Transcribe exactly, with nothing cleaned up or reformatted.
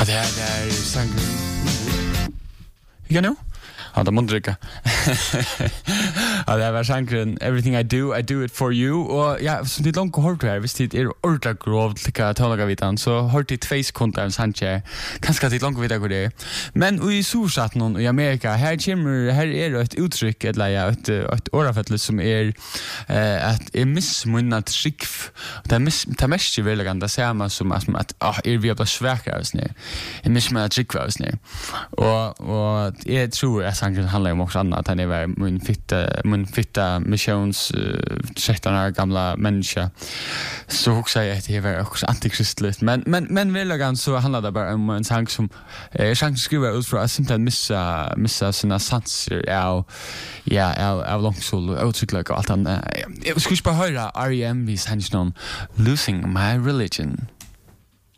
det är det är sangen. Igen nu? Ja, det måste dricka. Ja, det var sangen Everything I Do, I Do It For You. Och ja, så det är långt hårt här. Visst det är ordentligt grovt lika tålaga så har det två sekunder en sange. Kanske det är långt vita hur det är. Men i Sursatt någon i Amerika, här kommer här är det ett uttryck eller ja, ett ett ordafall som är eh att är missmunnat skikf. Det miss det mest väl kan det säga som att ah är vi bara sväkare snä. Är missmunnat skikva snä. Och och jag tror att sangen handlar om också annat än det var min fitta min fitta missions tretton år gamla människa. Så också jag att det var också antikristligt men men men väl så handlar det bara om en sång som eh chans skriva ut för att simpelt missa missa sina sanser ja ja av långsol och cykla och allt annat. Jag skulle bara höra R E M vis hands on Losing My Religion.